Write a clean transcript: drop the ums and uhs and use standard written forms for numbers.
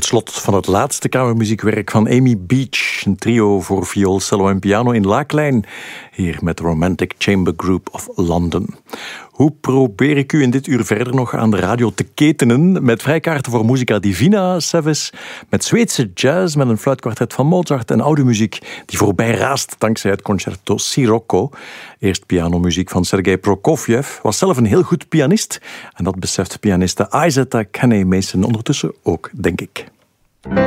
het slot van het laatste kamermuziekwerk van Amy Beach. Een trio voor viool, cello en piano in laaklijn. Hier met Romantic Chamber Group of London. Hoe probeer ik u in dit uur verder nog aan de radio te ketenen? Met vrijkaarten voor Musica Divina, Sevis. Met Zweedse jazz, met een fluitkwartet van Mozart. En oude muziek die voorbij raast dankzij het concerto Sirocco. Eerst pianomuziek van Sergei Prokofjev. Was zelf een heel goed pianist. En dat beseft pianiste Isata Kane Mason ondertussen ook, denk ik.